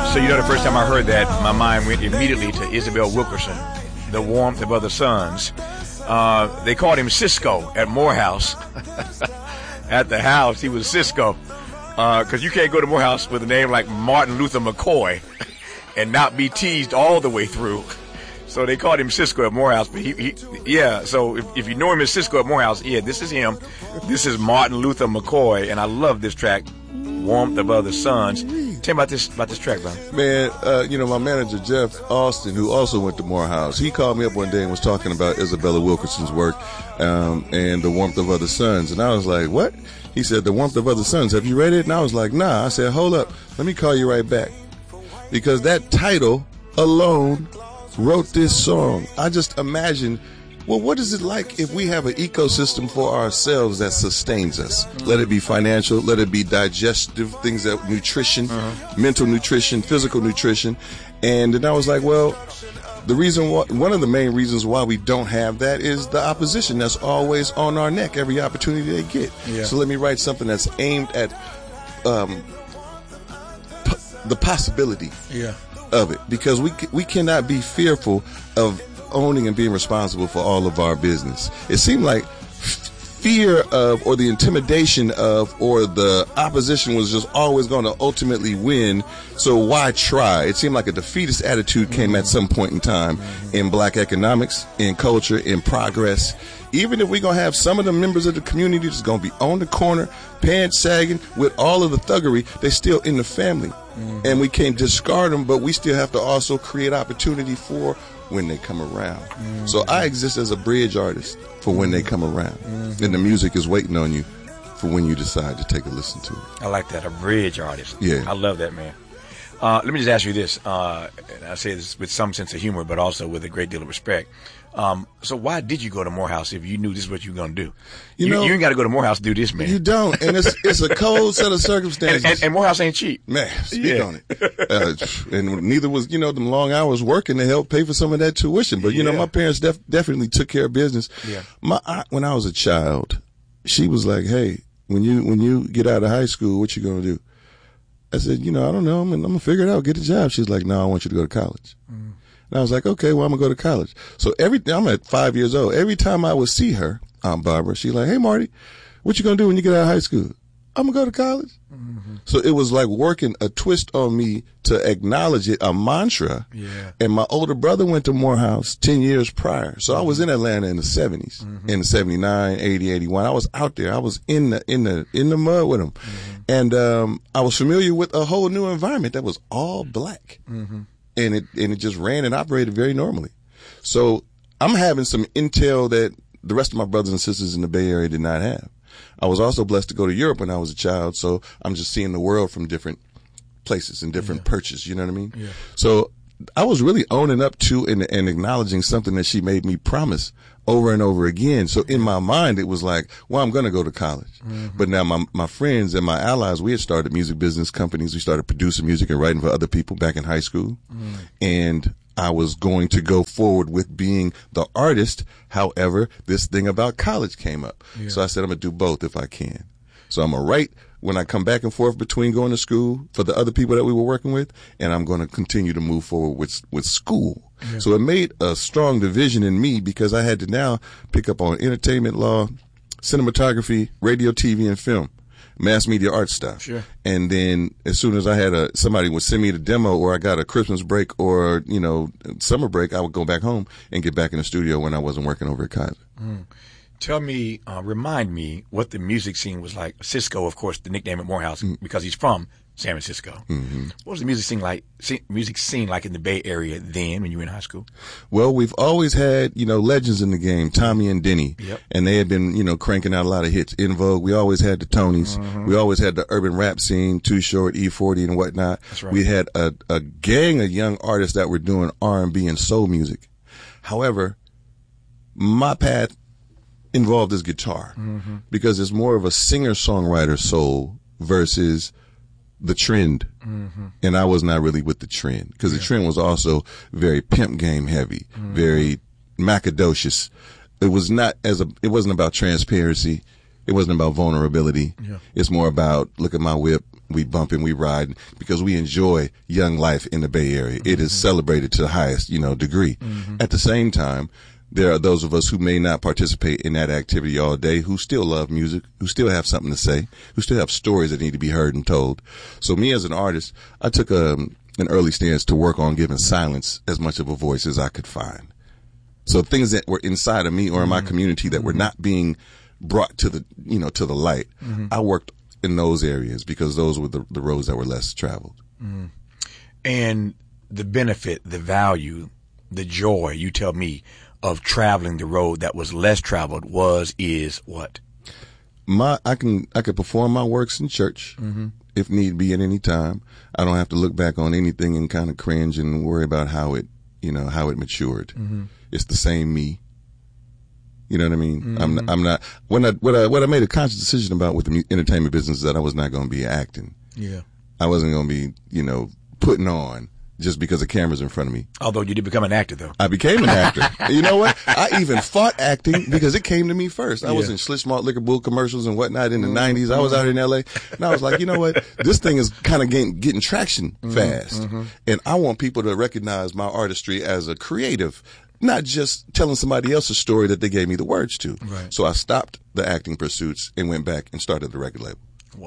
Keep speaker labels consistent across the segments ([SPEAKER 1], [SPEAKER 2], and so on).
[SPEAKER 1] So you know, the first time I heard that, my mind went immediately to Isabel Wilkerson, The Warmth of Other Suns. They called him Cisco at Morehouse. At the house, he was Cisco. Because you can't go to Morehouse with a name like Martin Luther McCoy and not be teased all the way through. So they called him Cisco at Morehouse. But so if you know him as Cisco at Morehouse, yeah, this is him. This is Martin Luther McCoy, and I love this track, Warmth of Other Suns. Tell me about this track, bro.
[SPEAKER 2] Man, my manager, Jeff Austin, who also went to Morehouse, he called me up one day and was talking about Isabella Wilkerson's work and The Warmth of Other Suns. And I was like, what? He said, The Warmth of Other Suns. Have you read it? And I was like, nah. I said, hold up. Let me call you right back. Because that title alone wrote this song. I just imagine, well, what is it like if we have an ecosystem for ourselves that sustains us? Let it be financial, let it be digestive, things that nutrition, mental nutrition, physical nutrition. And then I was like, well, one of the main reasons why we don't have that is the opposition that's always on our neck every opportunity they get. Yeah. So let me write something that's aimed at the possibility of it, because we cannot be fearful of owning and being responsible for all of our business. It seemed like fear of, or the intimidation of, or the opposition was just always going to ultimately win. So why try? It seemed like a defeatist attitude came at some point in time in black economics, in culture, in progress. Even if we're going to have some of the members of the community that's going to be on the corner, pants sagging, with all of the thuggery, they're still in the family. And we can't discard them, but we still have to also create opportunity for when they come around. So I exist as a bridge artist for when they come around. And the music is waiting on you for when you decide to take a listen to it.
[SPEAKER 1] I like that, a bridge artist.
[SPEAKER 2] Yeah.
[SPEAKER 1] I love that, man. Let me just ask you this, and I say this with some sense of humor, but also with a great deal of respect. So why did you go to Morehouse if you knew this is what you were going to do? You ain't got to go to Morehouse to do this, man.
[SPEAKER 2] You don't. And it's a cold set of circumstances.
[SPEAKER 1] And Morehouse ain't cheap.
[SPEAKER 2] Man, speak on it. And neither was, them long hours working to help pay for some of that tuition. But, my parents definitely took care of business. Yeah. My aunt, when I was a child, she was like, hey, when you get out of high school, what you going to do? I said, I don't know. I'm going to figure it out, get a job. She's like, no, I want you to go to college. And I was like, okay, well, I'm going to go to college. So I'm at 5 years old. Every time I would see her, Aunt Barbara, she's like, hey, Marty, what you going to do when you get out of high school? I'm going to go to college. So it was like working a twist on me to acknowledge it, a mantra. Yeah. And my older brother went to Morehouse 10 years prior. So I was in Atlanta in the 70s, in 79, 80, 81. I was out there. I was in the mud with them. And I was familiar with a whole new environment that was all black. And it just ran and operated very normally. So I'm having some intel that the rest of my brothers and sisters in the Bay Area did not have. I was also blessed to go to Europe when I was a child, so I'm just seeing the world from different places and different perches, you know what I mean? Yeah. So I was really owning up to and acknowledging something that she made me promise over and over again. So in my mind, it was like, well, I'm going to go to college. But now my friends and my allies, we had started music business companies. We started producing music and writing for other people back in high school. And I was going to go forward with being the artist. However, this thing about college came up. Yeah. So I said, I'm going to do both if I can. So I'm going to write when I come back and forth between going to school for the other people that we were working with, and I'm going to continue to move forward with school. Yeah. So it made a strong division in me because I had to now pick up on entertainment law, cinematography, radio, TV, and film. Mass media art stuff. Sure. And then as soon as I had somebody would send me the demo, or I got a Christmas break or, summer break, I would go back home and get back in the studio when I wasn't working over at Kaiser.
[SPEAKER 1] Tell me, remind me what the music scene was like. Cisco, of course, the nickname at Morehouse, because he's from San Francisco. What was the music scene like in the Bay Area then when you were in high school?
[SPEAKER 2] Well, we've always had, legends in the game, Tommy and Denny. Yep. And they had been, cranking out a lot of hits. In Vogue, we always had the Tonys. We always had the urban rap scene, Too Short, E40 and whatnot. That's right. We had a gang of young artists that were doing R&B and soul music. However, my path involved is guitar because it's more of a singer-songwriter soul versus the trend. And I was not really with the trend because the trend was also very pimp game heavy, very macadocious. It wasn't about transparency. It wasn't about vulnerability. Yeah. It's more about, look at my whip. we bump and we ride because we enjoy young life in the Bay Area. It is celebrated to the highest, degree. At the same time, there are those of us who may not participate in that activity all day, who still love music, who still have something to say, who still have stories that need to be heard and told. So me as an artist, I took an early stance to work on giving silence as much of a voice as I could find. So things that were inside of me or in my community that were not being brought to the, to the light, I worked in those areas because those were the roads that were less traveled.
[SPEAKER 1] And the benefit, the value, the joy, you tell me, of traveling the road that was less traveled is what?
[SPEAKER 2] I could perform my works in church if need be at any time. I don't have to look back on anything and kind of cringe and worry about how it matured. It's the same me. You know what I mean? I'm not. What I made a conscious decision about with the entertainment business is that I was not going to be acting.
[SPEAKER 1] Yeah.
[SPEAKER 2] I wasn't going to be, putting on just because the camera's in front of me.
[SPEAKER 1] Although you did become an actor, though.
[SPEAKER 2] I became an actor. You know what? I even fought acting because it came to me first. I was in Schlitz Malt Liquor Bull commercials and whatnot in the 90s. I was out in L.A. and I was like, you know what? This thing is kind of getting traction fast. And I want people to recognize my artistry as a creative, not just telling somebody else's story that they gave me the words to.
[SPEAKER 1] Right.
[SPEAKER 2] So I stopped the acting pursuits and went back and started the record label.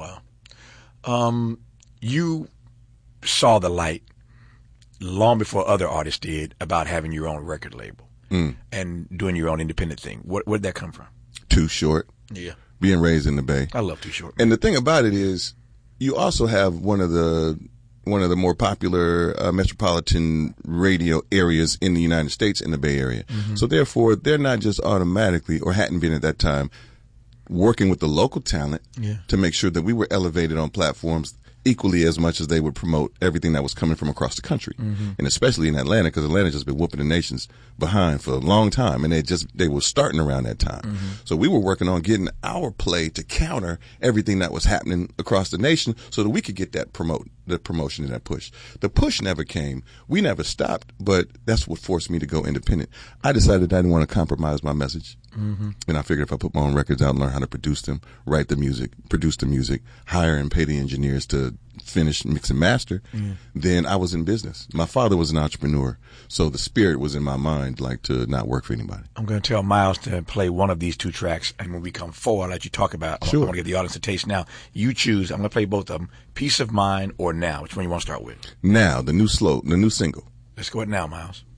[SPEAKER 1] Wow. You saw the light long before other artists did about having your own record label and doing your own independent thing. Where'd that come from?
[SPEAKER 2] Too Short.
[SPEAKER 1] Yeah.
[SPEAKER 2] Being raised in the Bay.
[SPEAKER 1] I love Too Short.
[SPEAKER 2] And the thing about it is, you also have one of the more popular metropolitan radio areas in the United States in the Bay Area. So therefore, they're not just automatically, or hadn't been at that time, working with the local talent to make sure that we were elevated on platforms equally as much as they would promote everything that was coming from across the country. And especially in Atlanta, because Atlanta just been whooping the nations behind for a long time, and they were starting around that time. So we were working on getting our play to counter everything that was happening across the nation so that we could get that promotion and that push. The push never came. We never stopped, but that's what forced me to go independent. I decided I didn't want to compromise my message. And I figured if I put my own records out and learn how to produce them, write the music, produce the music, hire and pay the engineers to finish, mix, and master, then I was in business. My father was an entrepreneur, so the spirit was in my mind, like, to not work for anybody.
[SPEAKER 1] I'm going to tell Miles to play one of these two tracks, and when we come forward, I'll let you talk about.
[SPEAKER 2] Sure.
[SPEAKER 1] I want to get the audience a taste now. You choose. I'm going to play both of them. Peace of Mind or Now. Which one you want to start with?
[SPEAKER 2] Now, the new single.
[SPEAKER 1] Let's go with Now, Miles.